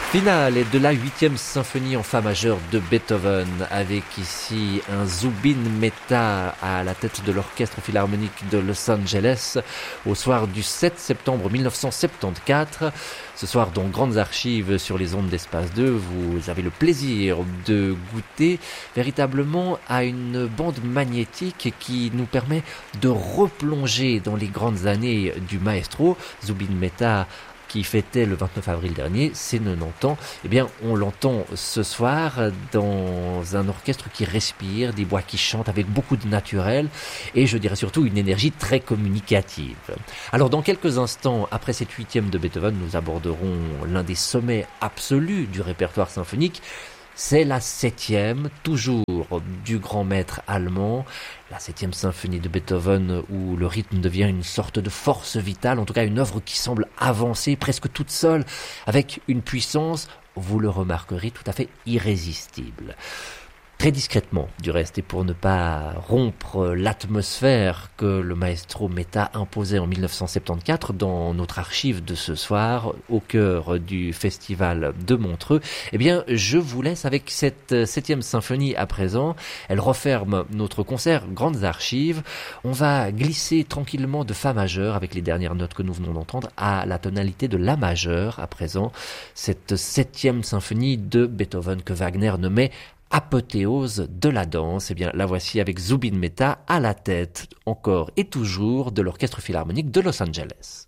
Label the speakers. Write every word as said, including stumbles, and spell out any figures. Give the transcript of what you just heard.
Speaker 1: Finale de la huitième symphonie en fa majeur de Beethoven, avec ici un Zubin Mehta à la tête de l'orchestre philharmonique de Los Angeles au soir du sept septembre mille neuf cent soixante-quatorze. Ce soir, dans Grandes Archives sur les ondes d'Espace deux, vous avez le plaisir de goûter véritablement à une bande magnétique qui nous permet de replonger dans les grandes années du maestro. Zubin Mehta, qui fêtait le vingt-neuf avril dernier ses quatre-vingt-dix ans, eh bien, on l'entend ce soir dans un orchestre qui respire, des voix qui chantent avec beaucoup de naturel et je dirais surtout une énergie très communicative. Alors, dans quelques instants, après cette huitième de Beethoven, nous aborderons l'un des sommets absolus du répertoire symphonique. C'est la septième, toujours du grand maître allemand, la septième symphonie de Beethoven, où le rythme devient une sorte de force vitale, en tout cas une œuvre qui semble avancer presque toute seule, avec une puissance, vous le remarquerez, tout à fait irrésistible. Très discrètement, du reste, et pour ne pas rompre l'atmosphère que le maestro Mehta imposait en mille neuf cent soixante-quatorze dans notre archive de ce soir, au cœur du festival de Montreux, eh bien, je vous laisse avec cette septième symphonie à présent. Elle referme notre concert Grandes Archives. On va glisser tranquillement de fa majeur, avec les dernières notes que nous venons d'entendre, à la tonalité de la majeur à présent. Cette septième symphonie de Beethoven que Wagner nommait apothéose de la danse, eh bien la voici avec Zubin Mehta à la tête, encore et toujours, de l'orchestre philharmonique de Los Angeles.